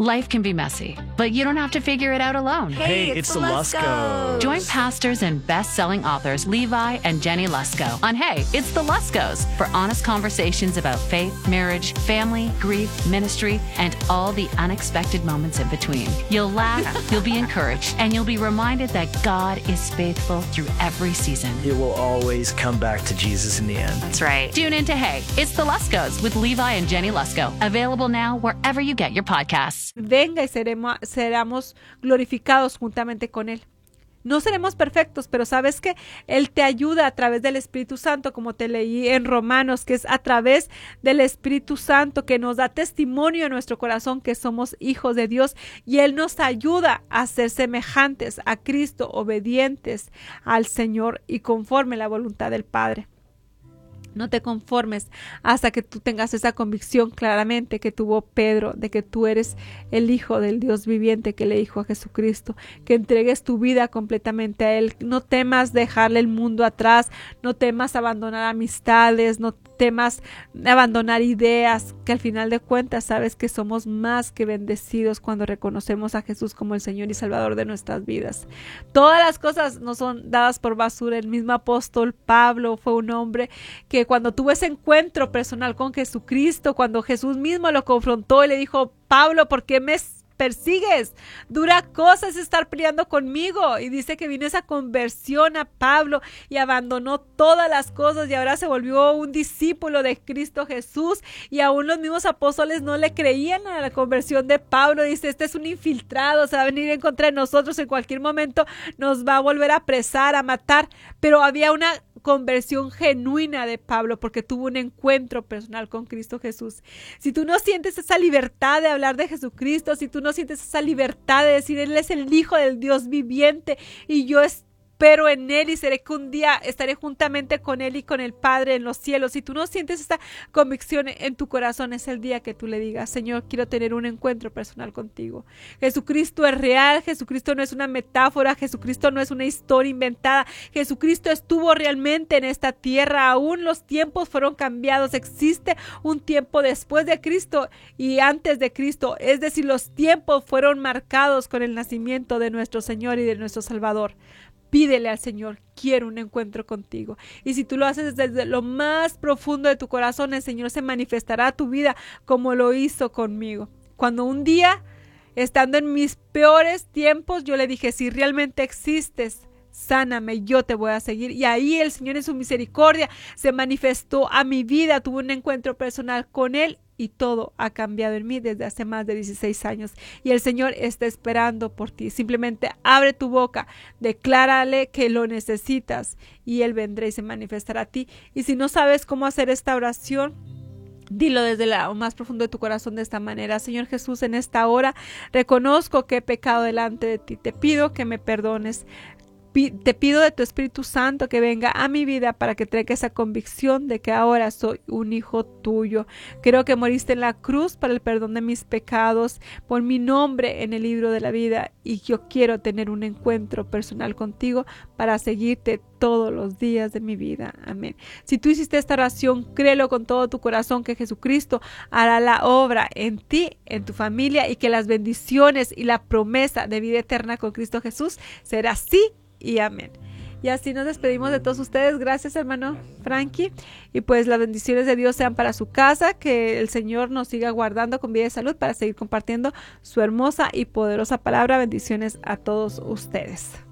Life can be messy, but you don't have to figure it out alone. Hey, it's the Luskos. Join pastors and best-selling authors Levi and Jenny Lusko on Hey, It's the Luskos for honest conversations about faith, marriage, family, grief, ministry, and all the unexpected moments in between. You'll laugh, you'll be encouraged, and you'll be reminded that God is faithful through every season. It will always come back to Jesus in the end. That's right. Tune in to Hey, It's the Luskos with Levi and Jenny Lusko. Available now wherever you get your podcasts. Venga y seremos glorificados juntamente con Él. No seremos perfectos, pero sabes que Él te ayuda a través del Espíritu Santo, como te leí en Romanos, que es a través del Espíritu Santo que nos da testimonio en nuestro corazón que somos hijos de Dios, y Él nos ayuda a ser semejantes a Cristo, obedientes al Señor y conforme a la voluntad del Padre. No te conformes hasta que tú tengas esa convicción claramente que tuvo Pedro, de que tú eres el Hijo del Dios viviente que le dijo a Jesucristo, que entregues tu vida completamente a Él. No temas dejarle el mundo atrás, no temas abandonar amistades, no temas abandonar ideas, que al final de cuentas sabes que somos más que bendecidos cuando reconocemos a Jesús como el Señor y Salvador de nuestras vidas. Todas las cosas no son dadas por basura. El mismo apóstol Pablo fue un hombre que cuando tuvo ese encuentro personal con Jesucristo, cuando Jesús mismo lo confrontó y le dijo: Pablo, ¿por qué me persigues? Dura cosa es estar peleando conmigo. Y dice que vino esa conversión a Pablo y abandonó todas las cosas y ahora se volvió un discípulo de Cristo Jesús, y aún los mismos apóstoles no le creían a la conversión de Pablo. Dice: este es un infiltrado, se va a venir en contra de nosotros, en cualquier momento nos va a volver a apresar, a matar. Pero había una conversión genuina de Pablo porque tuvo un encuentro personal con Cristo Jesús. Si tú no sientes esa libertad de hablar de Jesucristo, si tú no sientes esa libertad de decir: Él es el Hijo del Dios viviente y yo espero en Él y seré que un día estaré juntamente con Él y con el Padre en los cielos. Si tú no sientes esta convicción en tu corazón, es el día que tú le digas: Señor, quiero tener un encuentro personal contigo. Jesucristo es real, Jesucristo no es una metáfora, Jesucristo no es una historia inventada. Jesucristo estuvo realmente en esta tierra. Aún los tiempos fueron cambiados. Existe un tiempo después de Cristo y antes de Cristo. Es decir, los tiempos fueron marcados con el nacimiento de nuestro Señor y de nuestro Salvador. Pídele al Señor: quiero un encuentro contigo. Y si tú lo haces desde lo más profundo de tu corazón, el Señor se manifestará a tu vida como lo hizo conmigo. Cuando un día, estando en mis peores tiempos, yo le dije: si realmente existes, sáname, yo te voy a seguir. Y ahí el Señor en su misericordia se manifestó a mi vida, tuve un encuentro personal con Él y todo ha cambiado en mí desde hace más de 16 años. Y el Señor está esperando por ti. Simplemente abre tu boca, declárale que lo necesitas y Él vendrá y se manifestará a ti. Y si no sabes cómo hacer esta oración, dilo desde lo más profundo de tu corazón de esta manera: Señor Jesús, en esta hora reconozco que he pecado delante de ti. Te pido que me perdones. Te pido de tu Espíritu Santo que venga a mi vida para que traiga esa convicción de que ahora soy un hijo tuyo. Creo que moriste en la cruz para el perdón de mis pecados. Pon mi nombre en el libro de la vida y yo quiero tener un encuentro personal contigo para seguirte todos los días de mi vida. Amén. Si tú hiciste esta oración, créelo con todo tu corazón que Jesucristo hará la obra en ti, en tu familia, y que las bendiciones y la promesa de vida eterna con Cristo Jesús será sí y amén. Y así nos despedimos de todos ustedes. Gracias, hermano Frankie. Y pues las bendiciones de Dios sean para su casa. Que el Señor nos siga guardando con vida y salud para seguir compartiendo su hermosa y poderosa palabra. Bendiciones a todos ustedes.